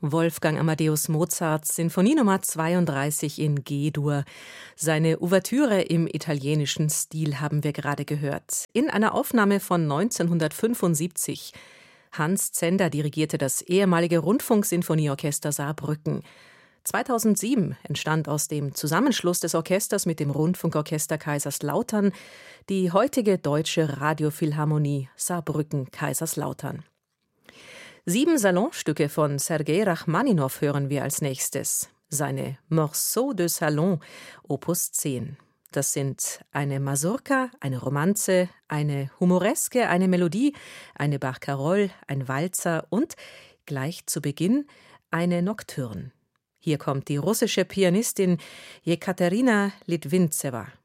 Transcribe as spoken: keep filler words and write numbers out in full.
Wolfgang Amadeus Mozarts Sinfonie Nummer zweiunddreißig in G-Dur. Seine Ouvertüre im italienischen Stil haben wir gerade gehört. In einer Aufnahme von neunzehnhundertfünfundsiebzig. Hans Zender dirigierte das ehemalige Rundfunksinfonieorchester Saarbrücken. zweitausendsieben entstand aus dem Zusammenschluss des Orchesters mit dem Rundfunkorchester Kaiserslautern die heutige Deutsche Radiophilharmonie Saarbrücken-Kaiserslautern. Sieben Salonstücke von Sergei Rachmaninow hören wir als nächstes. Seine Morceaux de Salon, Opus zehn. Das sind eine Mazurka, eine Romanze, eine Humoreske, eine Melodie, eine Barcarolle, ein Walzer und gleich zu Beginn eine Nocturne. Hier kommt die russische Pianistin Jekaterina Litwintsewa.